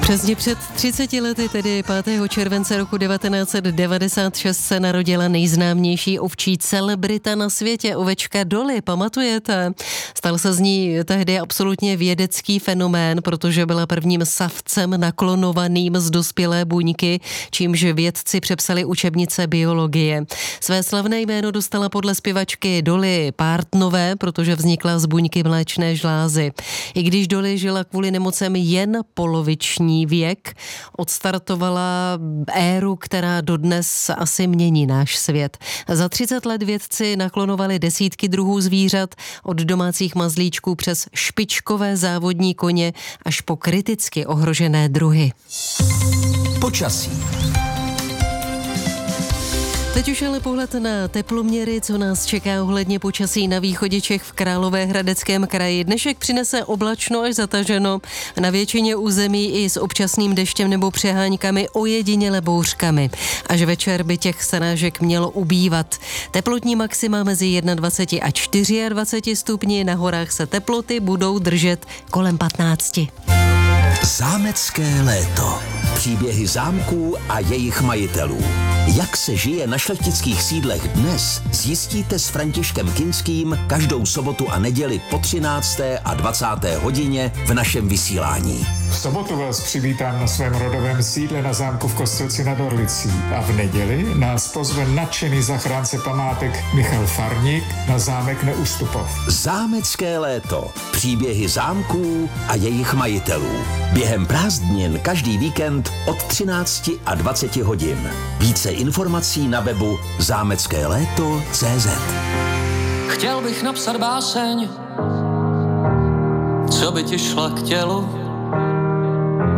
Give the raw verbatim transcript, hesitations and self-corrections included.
Přesně před třiceti lety, tedy pátého července roku devatenáct set devadesát šest, se narodila nejznámější ovčí celebrita na světě, ovečka Dolly, pamatujete? Stal se z ní tehdy absolutně vědecký fenomén, protože byla prvním savcem naklonovaným z dospělé buňky, čímž vědci přepsali učebnice biologie. Své slavné jméno dostala podle zpěvačky Dolly Partnové, protože vznikla z buňky mléčné žlázy. I když Dolly žila kvůli nemocem jen poloviční věk, odstartovala éru, která dodnes asi mění náš svět. Za třicet let vědci naklonovali desítky druhů zvířat, od domácích mazlíčků přes špičkové závodní koně až po kriticky ohrožené druhy. Počasí. Teď už ale pohled na teploměry, co nás čeká ohledně počasí na východě Čech v Královéhradeckém kraji. Dnešek přinese oblačno až zataženo, na většině území i s občasným deštěm nebo přeháňkami, ojediněle bouřkami. Až večer by těch srážek mělo ubývat. Teplotní maxima mezi dvacet jedna a dvacet čtyři stupni, na horách se teploty budou držet kolem patnácti. Zámecké léto. Příběhy zámků a jejich majitelů. Jak se žije na šlechtických sídlech dnes, zjistíte s Františkem Kinským každou sobotu a neděli po třinácté a dvacáté hodině v našem vysílání. V sobotu vás přivítám na svém rodovém sídle na zámku v Kostelci nad Orlicí a v neděli nás pozve nadšený zachránce památek Michal Farník na zámek Neustupov. Zámecké léto. Příběhy zámků a jejich majitelů. Během prázdnin každý víkend od třinácti a dvaceti hodin. Více informací na webu zámecké léto tečka cé zet. Chtěl bych napsat báseň, co by ti šla k tělu,